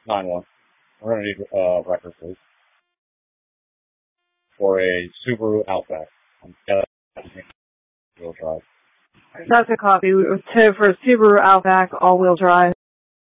9-1. We're going to need record, please. For a Subaru Outback. Wheel drive. That's a copy. For a Subaru Outback, all-wheel drive.